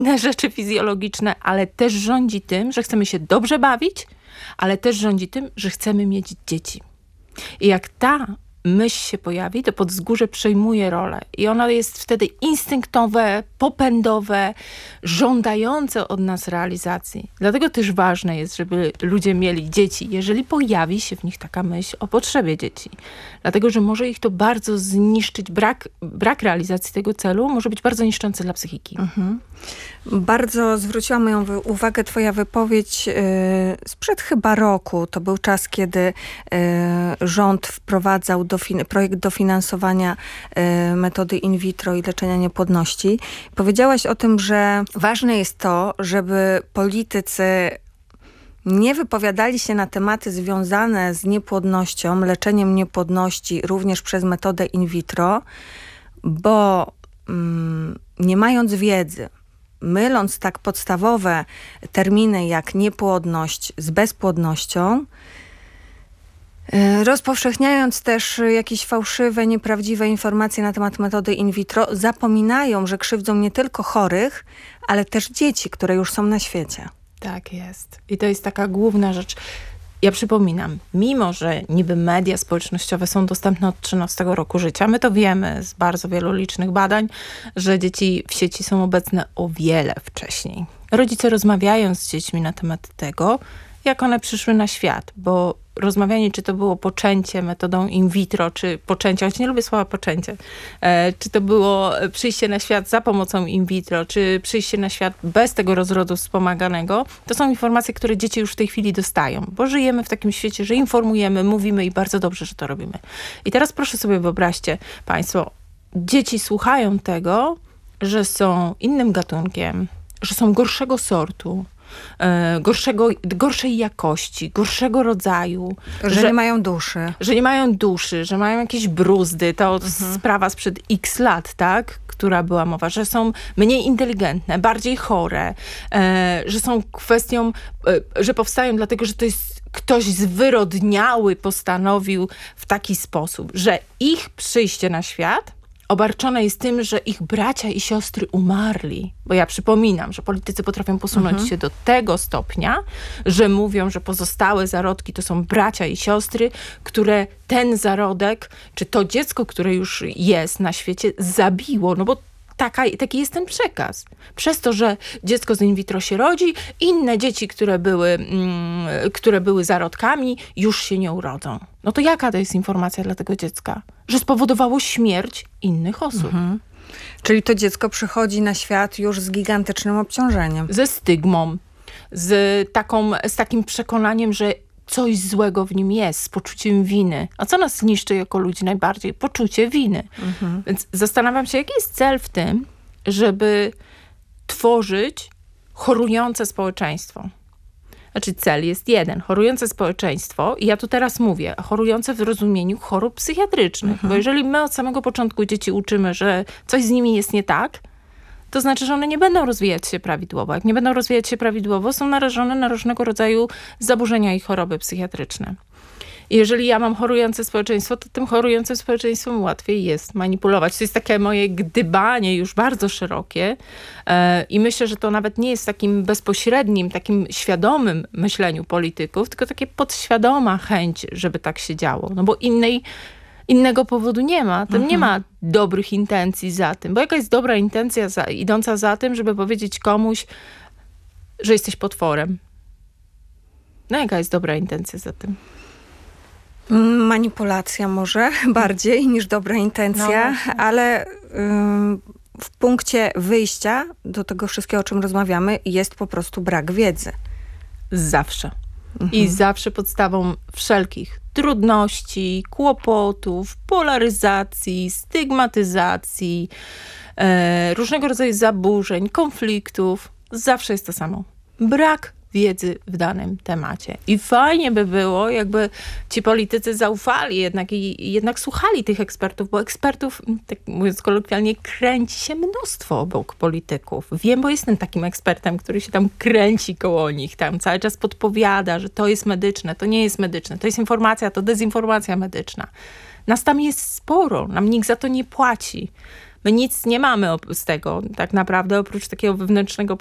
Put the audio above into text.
inne rzeczy fizjologiczne, ale też rządzi tym, że chcemy się dobrze bawić, ale też rządzi tym, że chcemy mieć dzieci. I jak ta myśl się pojawi, to podzgórze przejmuje rolę. I ono jest wtedy instynktowe, popędowe, żądające od nas realizacji. Dlatego też ważne jest, żeby ludzie mieli dzieci, jeżeli pojawi się w nich taka myśl o potrzebie dzieci. Dlatego, że może ich to bardzo zniszczyć. Brak realizacji tego celu może być bardzo niszczący dla psychiki. Bardzo zwróciła moją uwagę twoja wypowiedź sprzed chyba roku. To był czas, kiedy rząd wprowadzał projekt dofinansowania metody in vitro i leczenia niepłodności. Powiedziałaś o tym, że ważne jest to, żeby politycy nie wypowiadali się na tematy związane z niepłodnością, leczeniem niepłodności również przez metodę in vitro, bo nie mając wiedzy, myląc tak podstawowe terminy jak niepłodność z bezpłodnością, rozpowszechniając też jakieś fałszywe, nieprawdziwe informacje na temat metody in vitro, zapominają, że krzywdzą nie tylko chorych, ale też dzieci, które już są na świecie. Tak jest. I to jest taka główna rzecz. Ja przypominam, mimo że niby media społecznościowe są dostępne od 13 roku życia, my to wiemy z bardzo wielu licznych badań, że dzieci w sieci są obecne o wiele wcześniej. Rodzice rozmawiają z dziećmi na temat tego, jak one przyszły na świat, bo rozmawianie, czy to było poczęcie metodą in vitro, czy poczęcie, choć nie lubię słowa poczęcie, czy to było przyjście na świat za pomocą in vitro, czy przyjście na świat bez tego rozrodu wspomaganego, to są informacje, które dzieci już w tej chwili dostają, bo żyjemy w takim świecie, że informujemy, mówimy i bardzo dobrze, że to robimy. I teraz proszę sobie wyobraźcie państwo, dzieci słuchają tego, że są innym gatunkiem, że są gorszego sortu, gorszej jakości, gorszego rodzaju. Że nie mają duszy. Że nie mają duszy, że mają jakieś bruzdy. To sprawa sprzed x lat, tak? Która była mowa, że są mniej inteligentne, bardziej chore, że są kwestią, że powstają dlatego, że to jest ktoś zwyrodniały postanowił w taki sposób, że ich przyjście na świat obarczone jest tym, że ich bracia i siostry umarli. Bo ja przypominam, że politycy potrafią posunąć się do tego stopnia, że mówią, że pozostałe zarodki to są bracia i siostry, które ten zarodek, czy to dziecko, które już jest na świecie, zabiło. No bo taki jest ten przekaz. Przez to, że dziecko z in vitro się rodzi, inne dzieci, które były zarodkami, już się nie urodzą. No to jaka to jest informacja dla tego dziecka? Że spowodowało śmierć innych osób. Czyli to dziecko przychodzi na świat już z gigantycznym obciążeniem. Ze stygmą, z takim przekonaniem, że coś złego w nim jest, z poczuciem winy. A co nas niszczy jako ludzi najbardziej? Poczucie winy. Więc zastanawiam się, jaki jest cel w tym, żeby tworzyć chorujące społeczeństwo. Znaczy cel jest jeden, chorujące społeczeństwo i ja tu teraz mówię, chorujące w rozumieniu chorób psychiatrycznych. Bo jeżeli my od samego początku dzieci uczymy, że coś z nimi jest nie tak, to znaczy, że one nie będą rozwijać się prawidłowo. Jak nie będą rozwijać się prawidłowo, są narażone na różnego rodzaju zaburzenia i choroby psychiatryczne. I jeżeli ja mam chorujące społeczeństwo, to tym chorującym społeczeństwem łatwiej jest manipulować. To jest takie moje gdybanie już bardzo szerokie i myślę, że to nawet nie jest takim bezpośrednim, takim świadomym myśleniu polityków, tylko takie podświadoma chęć, żeby tak się działo. No bo innego powodu nie ma. Tam nie ma dobrych intencji za tym. Bo jaka jest dobra intencja idąca za tym, żeby powiedzieć komuś, że jesteś potworem? No jaka jest dobra intencja za tym? Manipulacja może bardziej niż dobra intencja, ale w punkcie wyjścia do tego wszystkiego, o czym rozmawiamy, jest po prostu brak wiedzy. Zawsze. I zawsze podstawą wszelkich trudności, kłopotów, polaryzacji, stygmatyzacji, różnego rodzaju zaburzeń, konfliktów, zawsze jest to samo. Brak wiedzy w danym temacie. I fajnie by było, jakby ci politycy zaufali jednak słuchali tych ekspertów, bo ekspertów, tak mówiąc kolokwialnie, kręci się mnóstwo obok polityków. Wiem, bo jestem takim ekspertem, który się tam kręci koło nich, tam cały czas podpowiada, że to jest medyczne, to nie jest medyczne, to jest informacja, to dezinformacja medyczna. Nas tam jest sporo, nam nikt za to nie płaci. My nic nie mamy z tego tak naprawdę, oprócz takiego wewnętrznego